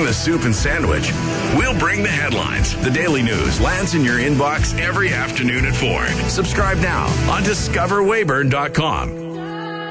a soup and sandwich. We'll bring the headlines. The Daily News lands in your inbox every afternoon at 4. Subscribe now on discoverwayburn.com.